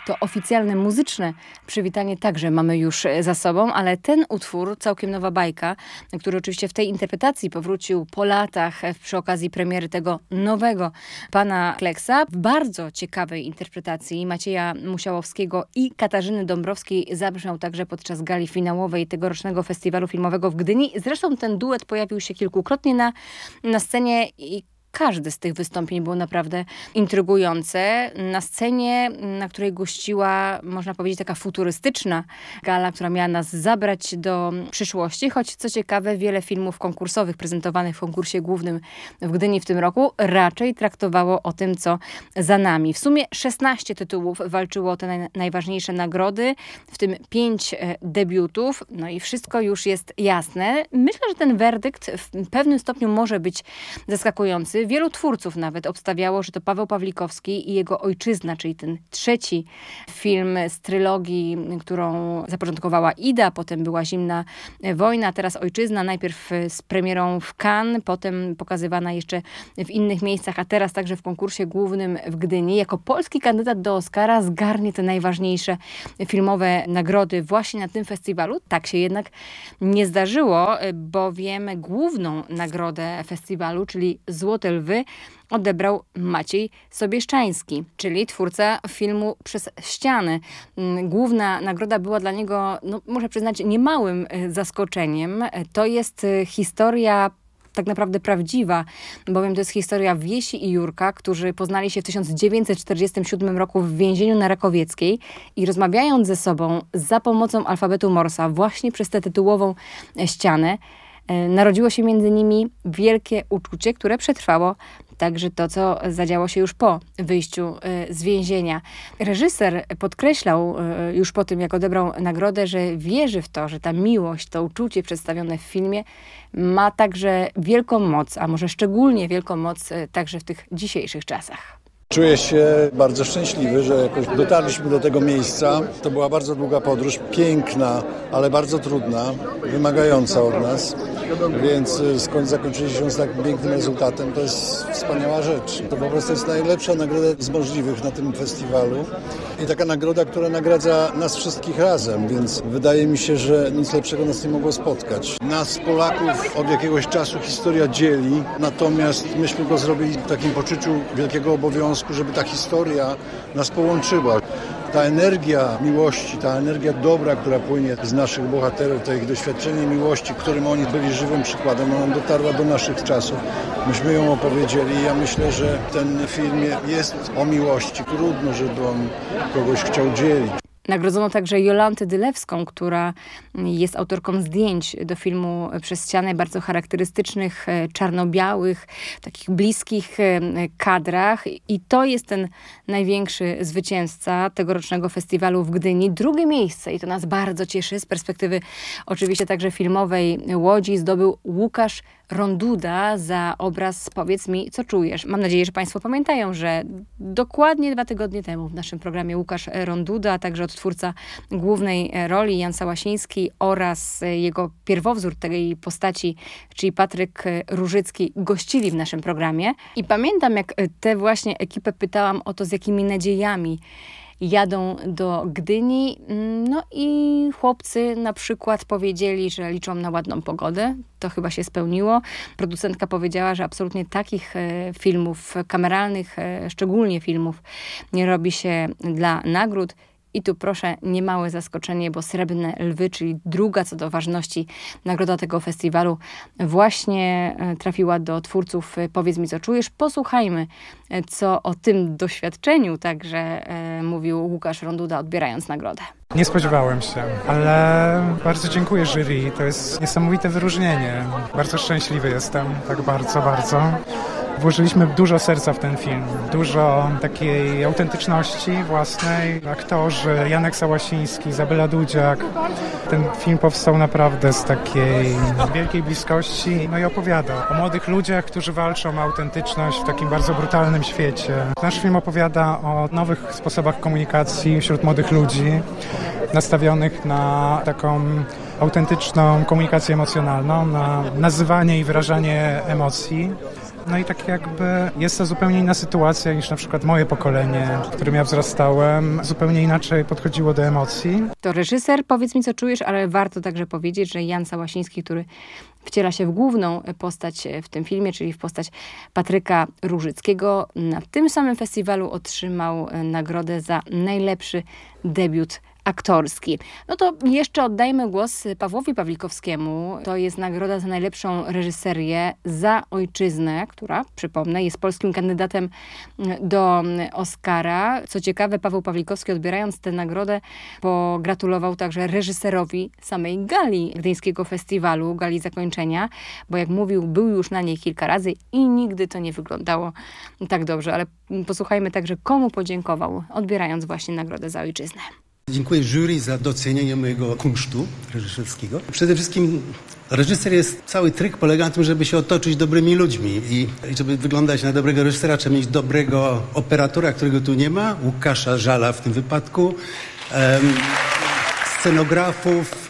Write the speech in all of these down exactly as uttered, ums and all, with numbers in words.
To oficjalne muzyczne przywitanie także mamy już za sobą, ale ten utwór, całkiem nowa bajka, który oczywiście w tej interpretacji powrócił po latach przy okazji premiery tego nowego pana Kleksa, w bardzo ciekawej interpretacji Macieja Musiałowskiego i Katarzyny Dąbrowskiej zabrzmiał także podczas gali finałowej tegorocznego festiwalu filmowego w Gdyni. Zresztą ten duet pojawił się kilkukrotnie na, na scenie i każde z tych wystąpień było naprawdę intrygujące. Na scenie, na której gościła, można powiedzieć, taka futurystyczna gala, która miała nas zabrać do przyszłości, choć co ciekawe, wiele filmów konkursowych prezentowanych w konkursie głównym w Gdyni w tym roku raczej traktowało o tym, co za nami. W sumie szesnaście tytułów walczyło o te naj- najważniejsze nagrody, w tym pięć debiutów, no i wszystko już jest jasne. Myślę, że ten werdykt w pewnym stopniu może być zaskakujący. Wielu twórców nawet obstawiało, że to Paweł Pawlikowski i jego Ojczyzna, czyli ten trzeci film z trylogii, którą zapoczątkowała Ida, potem była Zimna wojna, teraz Ojczyzna, najpierw z premierą w Cannes, potem pokazywana jeszcze w innych miejscach, a teraz także w konkursie głównym w Gdyni. Jako polski kandydat do Oscara zgarnie te najważniejsze filmowe nagrody właśnie na tym festiwalu. Tak się jednak nie zdarzyło, bowiem główną nagrodę festiwalu, czyli Złote Lwy, odebrał Maciej Sobieszczański, czyli twórca filmu Przez ściany. Główna nagroda była dla niego, no, muszę przyznać, niemałym zaskoczeniem. To jest historia tak naprawdę prawdziwa, bowiem to jest historia Wiesi i Jurka, którzy poznali się w tysiąc dziewięćset czterdziestym siódmym roku w więzieniu na Rakowieckiej i rozmawiając ze sobą za pomocą alfabetu Morsa właśnie przez tę tytułową ścianę, narodziło się między nimi wielkie uczucie, które przetrwało także to, co zadziało się już po wyjściu z więzienia. Reżyser podkreślał już po tym, jak odebrał nagrodę, że wierzy w to, że ta miłość, to uczucie przedstawione w filmie ma także wielką moc, a może szczególnie wielką moc także w tych dzisiejszych czasach. Czuję się bardzo szczęśliwy, że jakoś dotarliśmy do tego miejsca. To była bardzo długa podróż, piękna, ale bardzo trudna, wymagająca od nas. Więc skąd zakończyliśmy się z tak pięknym rezultatem, to jest wspaniała rzecz. To po prostu jest najlepsza nagroda z możliwych na tym festiwalu. I taka nagroda, która nagradza nas wszystkich razem, więc wydaje mi się, że nic lepszego nas nie mogło spotkać. Nas, Polaków, od jakiegoś czasu historia dzieli, natomiast myśmy go zrobili w takim poczuciu wielkiego obowiązku, żeby ta historia nas połączyła. Ta energia miłości, ta energia dobra, która płynie z naszych bohaterów, to ich doświadczenie miłości, którym oni byli żywym przykładem, ona dotarła do naszych czasów. Myśmy ją opowiedzieli. Ja myślę, że ten film jest o miłości. Trudno, żeby on kogoś chciał dzielić. Nagrodzono także Jolantę Dylewską, która jest autorką zdjęć do filmu Przez ścianę, bardzo charakterystycznych, czarno-białych, takich bliskich kadrach. I to jest ten największy zwycięzca tegorocznego festiwalu w Gdyni. Drugie miejsce, i to nas bardzo cieszy, z perspektywy oczywiście także filmowej Łodzi, zdobył Łukasz Ronduda za obraz Powiedz mi, co czujesz. Mam nadzieję, że Państwo pamiętają, że dokładnie dwa tygodnie temu w naszym programie Łukasz Ronduda, a także odtwórca głównej roli Jan Sałasiński oraz jego pierwowzór tej postaci, czyli Patryk Różycki, gościli w naszym programie. I pamiętam, jak tę właśnie ekipę pytałam o to, z jakimi nadziejami jadą do Gdyni. No i chłopcy na przykład powiedzieli, że liczą na ładną pogodę. To chyba się spełniło. Producentka powiedziała, że absolutnie takich filmów kameralnych, szczególnie filmów, nie robi się dla nagród. I tu proszę, niemałe zaskoczenie, bo Srebrne Lwy, czyli druga co do ważności nagroda tego festiwalu, właśnie trafiła do twórców Powiedz mi, co czujesz. Posłuchajmy, co o tym doświadczeniu także e, mówił Łukasz Ronduda, odbierając nagrodę. Nie spodziewałem się, ale bardzo dziękuję jury. To jest niesamowite wyróżnienie. Bardzo szczęśliwy jestem, tak bardzo, bardzo. Włożyliśmy dużo serca w ten film, dużo takiej autentyczności własnej. Aktorzy, Janek Sałasiński, Izabela Dudziak. Ten film powstał naprawdę z takiej wielkiej bliskości, no i opowiada o młodych ludziach, którzy walczą o autentyczność w takim bardzo brutalnym świecie. Nasz film opowiada o nowych sposobach komunikacji wśród młodych ludzi, nastawionych na taką autentyczną komunikację emocjonalną, na nazywanie i wyrażanie emocji. No i tak jakby jest to zupełnie inna sytuacja niż na przykład moje pokolenie, w którym ja wzrastałem, zupełnie inaczej podchodziło do emocji. To reżyser, powiedz mi co czujesz, ale warto także powiedzieć, że Jan Sałasiński, który wciela się w główną postać w tym filmie, czyli w postać Patryka Różyckiego, na tym samym festiwalu otrzymał nagrodę za najlepszy debiut aktorski. No to jeszcze oddajmy głos Pawłowi Pawlikowskiemu. To jest nagroda za najlepszą reżyserię za ojczyznę, która, przypomnę, jest polskim kandydatem do Oscara. Co ciekawe, Paweł Pawlikowski, odbierając tę nagrodę, pogratulował także reżyserowi samej gali Gdyńskiego Festiwalu, gali zakończenia, bo jak mówił, był już na niej kilka razy i nigdy to nie wyglądało tak dobrze. Ale posłuchajmy także, komu podziękował, odbierając właśnie nagrodę za ojczyznę. Dziękuję jury za docenienie mojego kunsztu reżyserskiego. Przede wszystkim reżyser jest, cały tryk polega na tym, żeby się otoczyć dobrymi ludźmi i żeby wyglądać na dobrego reżysera, trzeba mieć dobrego operatora, którego tu nie ma, Łukasza Żala w tym wypadku, um, scenografów,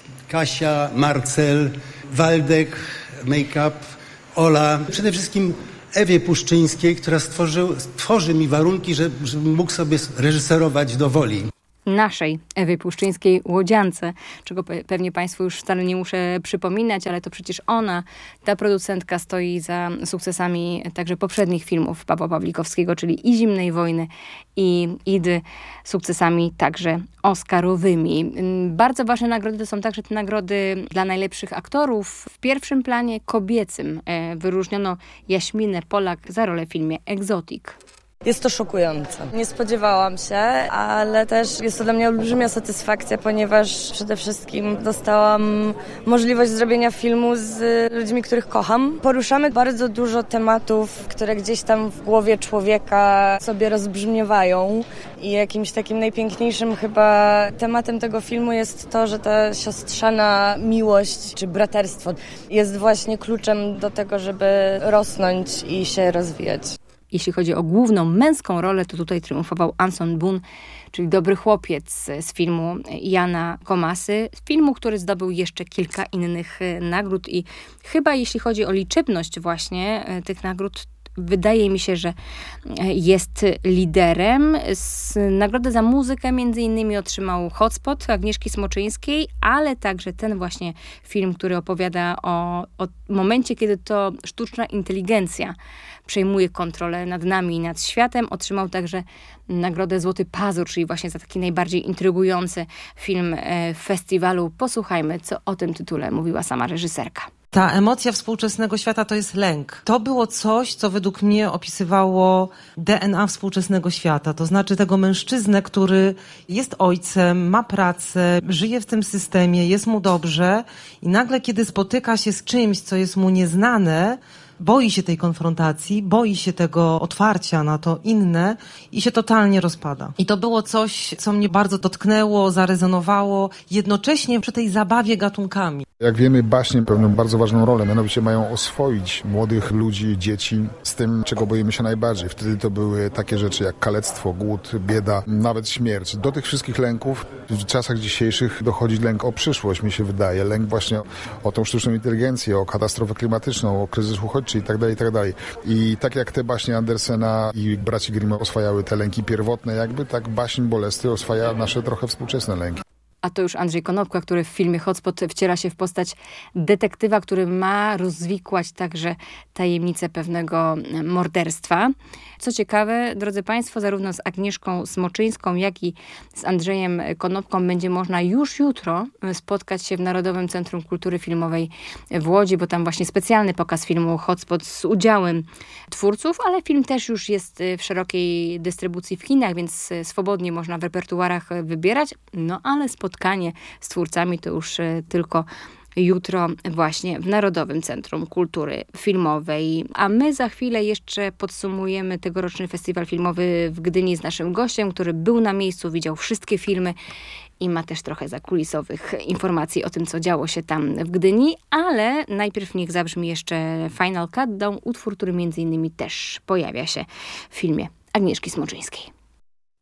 Kasia, Marcel, Waldek, make-up, Ola, przede wszystkim Ewie Puszczyńskiej, która stworzył, stworzy mi warunki, żeby, żebym mógł sobie reżyserować do woli. Naszej Ewy Puszczyńskiej łodziance, czego pe- pewnie Państwu już wcale nie muszę przypominać, ale to przecież ona, ta producentka, stoi za sukcesami także poprzednich filmów Pawła Pawlikowskiego, czyli i Zimnej Wojny, i Idy, sukcesami także oscarowymi. Bardzo ważne nagrody to są także te nagrody dla najlepszych aktorów. W pierwszym planie kobiecym wyróżniono Jaśminę Polak za rolę w filmie Exotic. Jest to szokujące. Nie spodziewałam się, ale też jest to dla mnie olbrzymia satysfakcja, ponieważ przede wszystkim dostałam możliwość zrobienia filmu z ludźmi, których kocham. Poruszamy bardzo dużo tematów, które gdzieś tam w głowie człowieka sobie rozbrzmiewają i jakimś takim najpiękniejszym chyba tematem tego filmu jest to, że ta siostrzana miłość czy braterstwo jest właśnie kluczem do tego, żeby rosnąć i się rozwijać. Jeśli chodzi o główną męską rolę, to tutaj triumfował Anson Boon, czyli dobry chłopiec z filmu Jana Komasy. Filmu, który zdobył jeszcze kilka innych nagród i chyba jeśli chodzi o liczebność właśnie tych nagród, wydaje mi się, że jest liderem. Nagrodę za muzykę między innymi otrzymał Hotspot Agnieszki Smoczyńskiej, ale także ten właśnie film, który opowiada o, o momencie, kiedy to sztuczna inteligencja przejmuje kontrolę nad nami i nad światem. Otrzymał także nagrodę Złoty Pazur, czyli właśnie za taki najbardziej intrygujący film festiwalu. Posłuchajmy, co o tym tytule mówiła sama reżyserka. Ta emocja współczesnego świata to jest lęk. To było coś, co według mnie opisywało D N A współczesnego świata. To znaczy tego mężczyznę, który jest ojcem, ma pracę, żyje w tym systemie, jest mu dobrze i nagle, kiedy spotyka się z czymś, co jest mu nieznane, boi się tej konfrontacji, boi się tego otwarcia na to inne i się totalnie rozpada. I to było coś, co mnie bardzo dotknęło, zarezonowało, jednocześnie przy tej zabawie gatunkami. Jak wiemy, baśnie pełnią bardzo ważną rolę, mianowicie mają oswoić młodych ludzi, dzieci z tym, czego boimy się najbardziej. Wtedy to były takie rzeczy jak kalectwo, głód, bieda, nawet śmierć. Do tych wszystkich lęków w czasach dzisiejszych dochodzi lęk o przyszłość, mi się wydaje. Lęk właśnie o tą sztuczną inteligencję, o katastrofę klimatyczną, o kryzys uchodźczy i tak dalej, i tak dalej. I tak jak te baśnie Andersena i braci Grimm oswajały te lęki pierwotne jakby, tak baśń Bolesty oswaja nasze trochę współczesne lęki. A to już Andrzej Konopka, który w filmie Hotspot wciela się w postać detektywa, który ma rozwikłać także tajemnicę pewnego morderstwa. Co ciekawe, drodzy Państwo, zarówno z Agnieszką Smoczyńską, jak i z Andrzejem Konopką będzie można już jutro spotkać się w Narodowym Centrum Kultury Filmowej w Łodzi, bo tam właśnie specjalny pokaz filmu Hotspot z udziałem twórców, ale film też już jest w szerokiej dystrybucji w kinach, więc swobodnie można w repertuarach wybierać. No ale spotkanie z twórcami to już tylko jutro właśnie w Narodowym Centrum Kultury Filmowej. A my za chwilę jeszcze podsumujemy tegoroczny festiwal filmowy w Gdyni z naszym gościem, który był na miejscu, widział wszystkie filmy i ma też trochę zakulisowych informacji o tym, co działo się tam w Gdyni, ale najpierw niech zabrzmi jeszcze Final Countdown, utwór, który między innymi też pojawia się w filmie Agnieszki Smoczyńskiej.